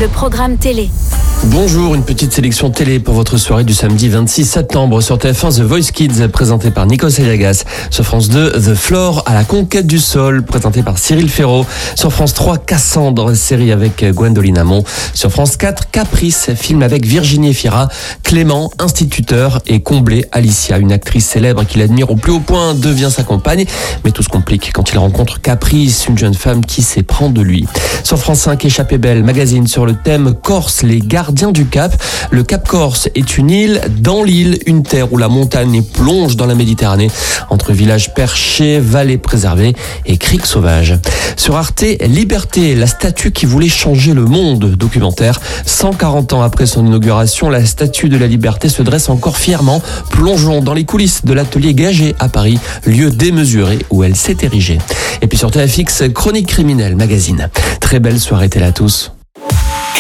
le programme télé. Bonjour, une petite sélection télé pour votre soirée du samedi 26 septembre sur TF1 The Voice Kids, présenté par Nikos Aliagas. Sur France 2, The Floor à la conquête du sol, présenté par Cyril Ferraud. Sur France 3, Cassandre, série avec Gwendoline Amon. Sur France 4, Caprice, film avec Virginie Efira. Clément, instituteur, et Comblé, Alicia, une actrice célèbre qu'il admire au plus haut point, devient sa compagne. Mais tout se complique quand il rencontre Caprice, une jeune femme qui s'éprend de lui. Sur France 5, Échappée belle, magazine sur le thème Corse, les gardiens du Cap. Le Cap Corse est une île dans l'île, une terre où la montagne plonge dans la Méditerranée, entre villages perchés, vallées préservées et criques sauvages. Sur Arte, Liberté, la statue qui voulait changer le monde, documentaire. 140 ans après son inauguration, la statue de la Liberté se dresse encore fièrement. Plongeons dans les coulisses de l'atelier Gagé à Paris, lieu démesuré où elle s'est érigée. Et puis sur TFX, Chronique criminelle, magazine. Très belle soirée télé à tous.